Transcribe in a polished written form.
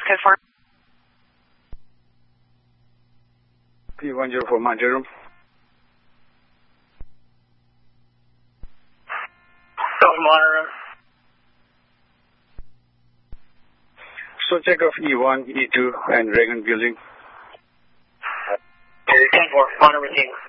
code 4. P104, monitor room. Open monitor room. So check of E1, E2, and Reagan building. 10-4, monitor routine.